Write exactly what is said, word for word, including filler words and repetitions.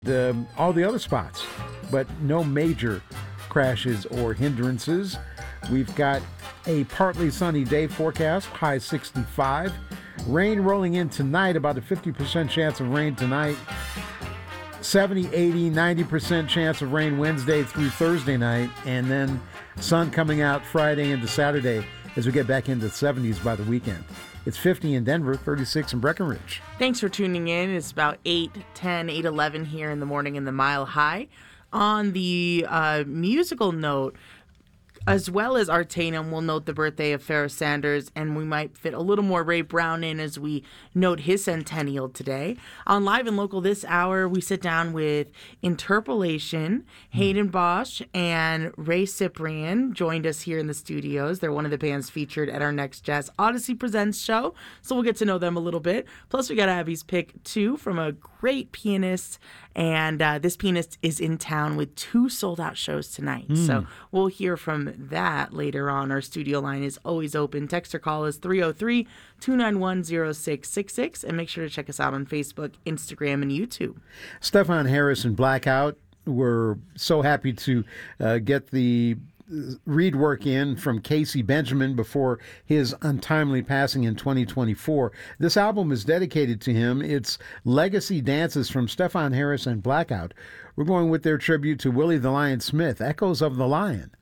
The, all the other spots, but no major crashes or hindrances. We've got a partly sunny day forecast, high sixty-five. Rain rolling in tonight, about a fifty percent chance of rain tonight. seventy, eighty, ninety percent chance of rain Wednesday through Thursday night, and then sun coming out Friday into Saturday as we get back into the seventies by the weekend. It's fifty in Denver, thirty-six in Breckenridge. Thanks for tuning in. It's about eight ten, eight eleven here in the morning in the Mile High. On the uh, musical note, as well as Artanum, we'll note the birthday of Pharoah Sanders, and we might fit a little more Ray Brown in as we note his centennial today. On Live and Local this hour, we sit down with Interpolation. Hayden Bosch and Ray Cyprian joined us here in the studios. They're one of the bands featured at our next Jazz Odyssey Presents show, so we'll get to know them a little bit. Plus, we got Abby's pick, too, from a great pianist, and uh, this pianist is in town with two sold-out shows tonight. Mm. So we'll hear from that later on. Our studio line is always open. Text or call us three oh three, two nine one, oh six six six, and make sure to check us out on Facebook, Instagram, and YouTube. Stefon Harris and Blackout were so happy to uh, get the reed work in from Casey Benjamin before his untimely passing in twenty twenty-four. This album is dedicated to him. It's Legacy Dances from Stefon Harris and Blackout. We're going with their tribute to Willie the Lion Smith, Echoes of the Lion.